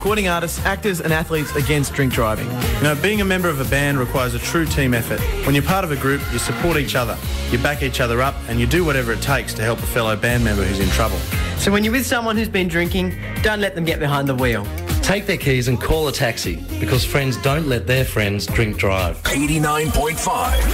Recording artists, actors and athletes against drink driving. You know, being a member of a band requires a true team effort. When you're part of a group, you support each other, you back each other up and you do whatever it takes to help a fellow band member who's in trouble. So when you're with someone who's been drinking, don't let them get behind the wheel. Take their keys and call a taxi, because friends don't let their friends drink drive. 89.5